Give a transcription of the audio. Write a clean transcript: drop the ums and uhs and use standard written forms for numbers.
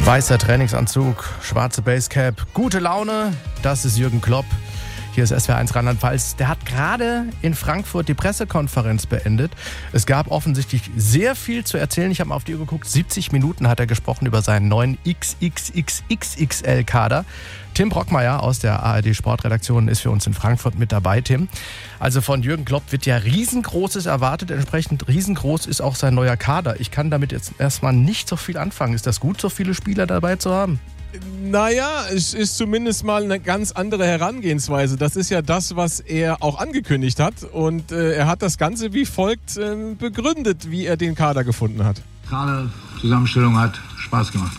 Weißer Trainingsanzug, schwarze Basecap, gute Laune, das ist Jürgen Klopp. Hier ist SWR1 Rheinland-Pfalz. Der hat gerade in Frankfurt die Pressekonferenz beendet. Es gab offensichtlich sehr viel zu erzählen. Ich habe mal auf die Uhr geguckt. 70 Minuten hat er gesprochen über seinen neuen XXXXXL-Kader. Tim Brockmeier aus der ARD-Sportredaktion ist für uns in Frankfurt mit dabei, Tim. Also von Jürgen Klopp wird ja Riesengroßes erwartet. Entsprechend riesengroß ist auch sein neuer Kader. Ich kann damit jetzt erstmal nicht so viel anfangen. Ist das gut, so viele Spieler dabei zu haben? Naja, es ist zumindest mal eine ganz andere Herangehensweise. Das ist ja das, was er auch angekündigt hat. Und er hat das Ganze wie folgt begründet, wie er den Kader gefunden hat. Kaderzusammenstellung hat Spaß gemacht.